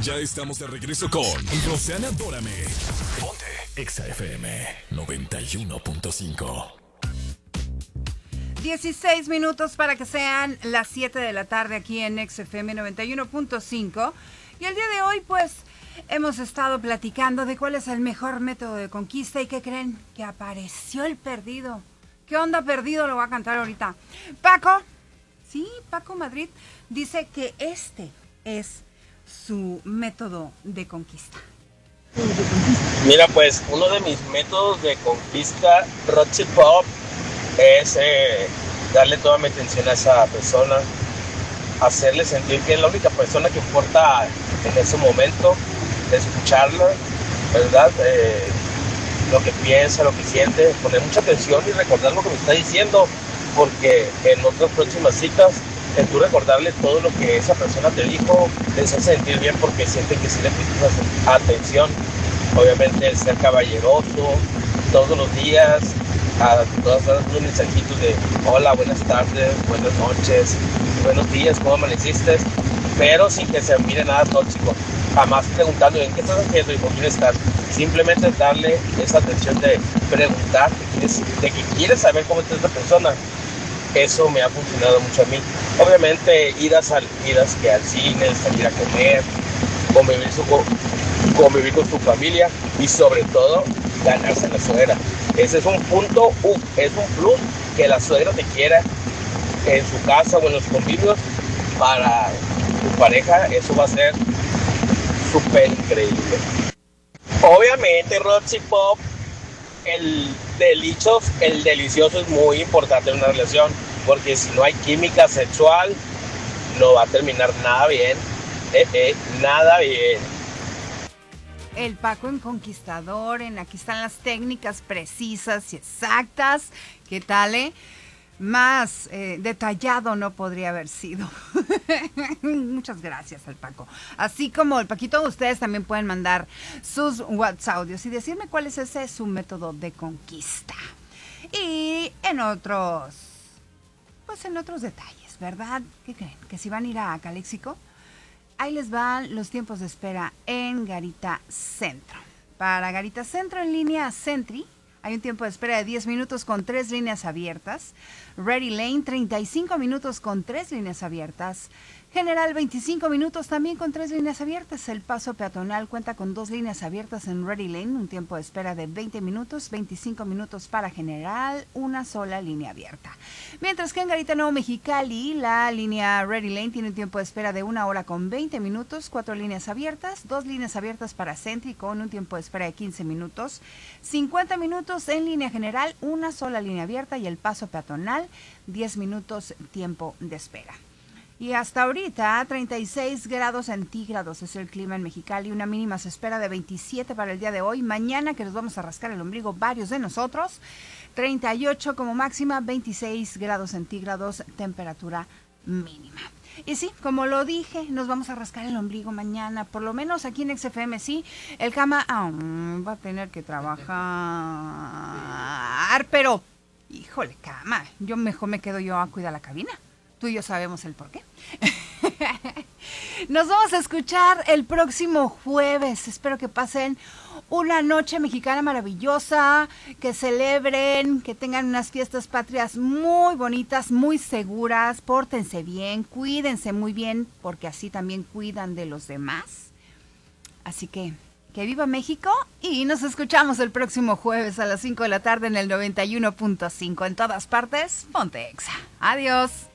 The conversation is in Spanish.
Ya estamos de regreso con Roxana Dórame. Ponte Exa FM 91.5. 16 minutos para que sean las 7 de la tarde aquí en XFM 91.5. Y el día de hoy, pues, hemos estado platicando de cuál es el mejor método de conquista. ¿Y qué creen? Que apareció el perdido. ¿Qué onda perdido? Lo voy a cantar ahorita. Paco, sí, Paco Madrid, dice que este es su método de conquista. Mira, pues, uno de mis métodos de conquista, Roxy Pop, es darle toda mi atención a esa persona, hacerle sentir que es la única persona que importa en ese momento, escucharla, ¿verdad? Lo que piensa, lo que siente, poner mucha atención y recordar lo que me está diciendo, porque en otras próximas citas, en tú recordarle todo lo que esa persona te dijo, les hace sentir bien porque siente que sí le prestas atención. Obviamente el ser caballeroso, todos los días, a todas horas unos mensajitos de hola, buenas tardes, buenas noches, buenos días, ¿cómo amaneciste? Pero sin que se mire nada tóxico, jamás preguntando en qué estás haciendo y con quién estás. Simplemente darle esa atención de preguntar, de que quieres saber cómo está esta persona. Eso me ha funcionado mucho a mí. Obviamente idas que al cine, salir a comer, convivir con su familia y sobre todo ganarse a la suegra. Ese es un punto, es un plus que la suegra te quiera en su casa o en los convivios. Para tu pareja eso va a ser súper increíble. Obviamente Roxy Pop, el delicioso es muy importante en una relación, porque si no hay química sexual no va a terminar nada bien, nada bien. El Paco en Conquistador, aquí están las técnicas precisas y exactas. ¿Qué tal, Más detallado no podría haber sido. Muchas gracias al Paco. Así como el Paquito, ustedes también pueden mandar sus WhatsApp audios y decirme cuál es su método de conquista. Y en otros detalles, ¿verdad? ¿Qué creen? Que si van a ir a Caléxico, ahí les van los tiempos de espera en Garita Centro. Para Garita Centro en línea Sentry, hay un tiempo de espera de 10 minutos con 3 líneas abiertas. Ready Lane, 35 minutos con 3 líneas abiertas. General, 25 minutos también con 3 líneas abiertas. El paso peatonal cuenta con 2 líneas abiertas en Ready Lane, un tiempo de espera de 20 minutos, 25 minutos para General, una sola línea abierta. Mientras que en Garita Nuevo Mexicali, la línea Ready Lane tiene un tiempo de espera de 1 hora con 20 minutos, 4 líneas abiertas, 2 líneas abiertas para Sentry con un tiempo de espera de 15 minutos, 50 minutos en línea general, una sola línea abierta y el paso peatonal, 10 minutos tiempo de espera. Y hasta ahorita, 36 grados centígrados es el clima en Mexicali, una mínima se espera de 27 para el día de hoy. Mañana, que nos vamos a rascar el ombligo varios de nosotros, 38 como máxima, 26 grados centígrados, temperatura mínima. Y sí, como lo dije, nos vamos a rascar el ombligo mañana, por lo menos aquí en XFM, sí. El Cama va a tener que trabajar, pero, híjole, Cama, yo mejor me quedo yo a cuidar la cabina. Tú y yo sabemos el por qué. Nos vamos a escuchar el próximo jueves. Espero que pasen una noche mexicana maravillosa, que celebren, que tengan unas fiestas patrias muy bonitas, muy seguras. Pórtense bien, cuídense muy bien, porque así también cuidan de los demás. Así que viva México y nos escuchamos el próximo jueves a las 5 de la tarde en el 91.5. En todas partes, ponte Exa. Adiós.